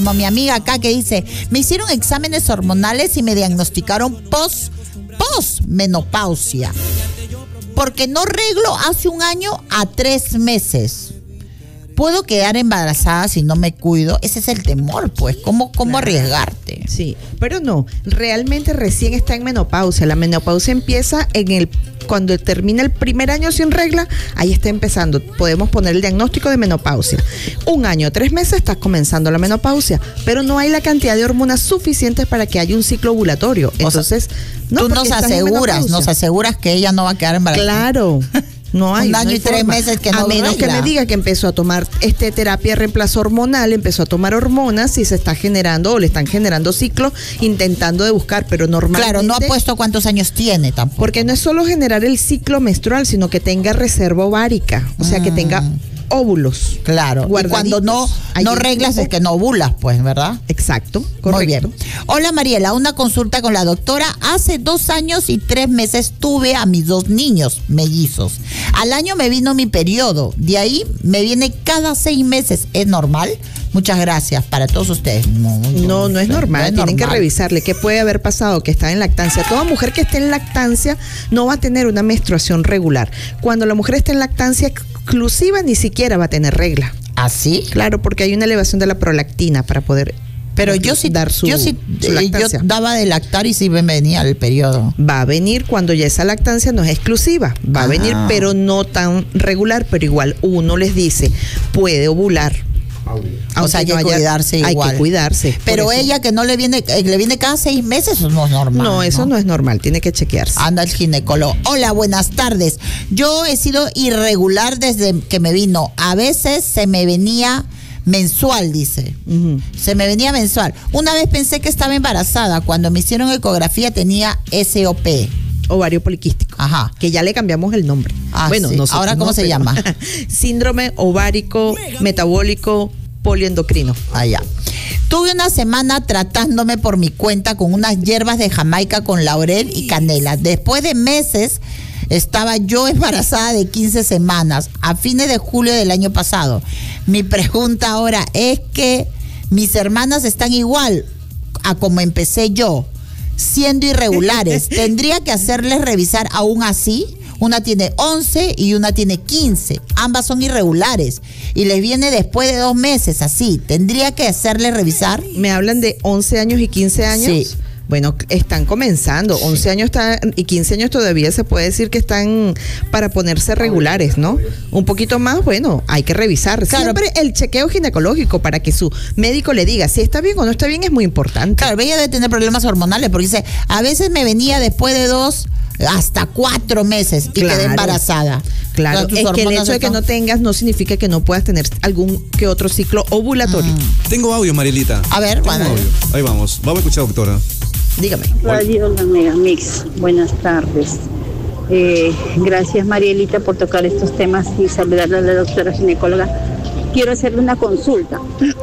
Como mi amiga acá que dice, me hicieron exámenes hormonales y me diagnosticaron posmenopausia. Porque no reglo hace 1 año a 3 meses. ¿Puedo quedar embarazada si no me cuido? Ese es el temor, pues. ¿Cómo arriesgarte? Sí, pero no, realmente recién está en menopausia. La menopausia empieza cuando termina el primer año sin regla, ahí está empezando. Podemos poner el diagnóstico de menopausia. 1 año, 3 meses estás comenzando la menopausia, pero no hay la cantidad de hormonas suficientes para que haya un ciclo ovulatorio. Entonces, tú nos aseguras que ella no va a quedar embarazada. Claro. No hay. 1 año y 3 meses que no a menos que me diga que empezó a tomar terapia de reemplazo hormonal, empezó a tomar hormonas y se está generando o le están generando ciclos intentando de buscar, pero normalmente. Claro, no ha puesto cuántos años tiene tampoco. Porque no es solo generar el ciclo menstrual, sino que tenga reserva ovárica, o sea, que tenga óvulos. Claro, y cuando no reglas es que no ovulas, pues, ¿verdad? Exacto, correcto. Muy bien. Hola Mariela, una consulta con la doctora. Hace 2 años y 3 meses tuve a mis 2 niños mellizos. Al año me vino mi periodo, de ahí me viene cada 6 meses. ¿Es normal? Muchas gracias para todos ustedes. No es normal. Tienen que revisarle qué puede haber pasado, que está en lactancia. Toda mujer que esté en lactancia no va a tener una menstruación regular. Cuando la mujer está en lactancia exclusiva, ni siquiera va a tener regla. ¿Ah, sí? Claro, porque hay una elevación de la prolactina para poder. Pero yo daba de lactar y sí me venía el periodo. Va a venir cuando ya esa lactancia no es exclusiva. Va a venir, pero no tan regular. Pero igual uno les dice, puede ovular. O sea, hay que cuidarse igual. Hay que cuidarse. Pero ella que no le viene cada 6 meses, eso no es normal. No, eso no es normal, tiene que chequearse. Anda el ginecólogo. Hola, buenas tardes. Yo he sido irregular desde que me vino. A veces se me venía mensual, dice. Se me venía mensual. Una vez pensé que estaba embarazada. Cuando me hicieron ecografía tenía SOP. Ovario poliquístico. Ajá. Que ya le cambiamos el nombre. Bueno, sí. Ahora, ¿cómo se llama? Síndrome ovárico metabólico poliendocrino. Allá. Tuve una semana tratándome por mi cuenta con unas hierbas de Jamaica con laurel y canela. Después de meses estaba yo embarazada de 15 semanas, a fines de julio del año pasado. Mi pregunta ahora es que mis hermanas están igual a como empecé yo, siendo irregulares. ¿Tendría que hacerles revisar aún así? Una tiene 11 y una tiene 15. Ambas son irregulares. Y les viene después de 2 meses, así. ¿Tendría que hacerles revisar? ¿Me hablan de 11 años y 15 años? Sí. Bueno, están comenzando. 11 años y 15 años todavía se puede decir que están para ponerse regulares, ¿no? Un poquito más, bueno, hay que revisar. Claro. Siempre el chequeo ginecológico para que su médico le diga si está bien o no está bien es muy importante. Claro, ella debe tener problemas hormonales porque dice, a veces me venía después de 2 hasta 4 meses y quedé embarazada. Claro, es que el hecho de que no tengas no significa que no puedas tener algún que otro ciclo ovulatorio. Tengo audio, Marielita. A ver, audio. Ahí vamos a escuchar, doctora. Dígame. Radio La Megamix, buenas tardes. Gracias, Marielita, por tocar estos temas y saludarle a la doctora ginecóloga. Quiero hacerle una consulta.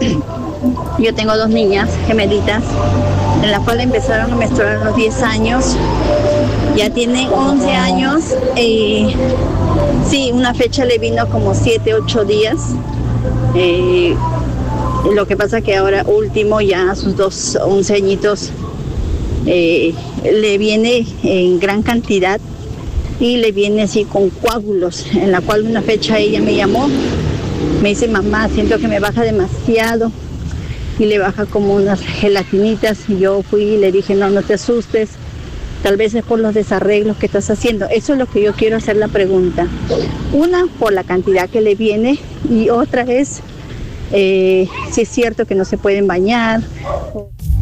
Yo tengo 2 niñas gemelitas, en las cuales empezaron a menstruar a los 10 años. Ya tienen 11 años. Sí, una fecha le vino como 7, 8 días. Lo que pasa que ahora último, ya a sus 11 añitos, le viene en gran cantidad y le viene así con coágulos, en la cual una fecha ella me llamó, me dice, mamá, siento que me baja demasiado y le baja como unas gelatinitas, y yo fui y le dije, no te asustes, tal vez es por los desarreglos que estás haciendo. Eso es lo que yo quiero hacer la pregunta. Una, por la cantidad que le viene, y otra es si es cierto que no se pueden bañar.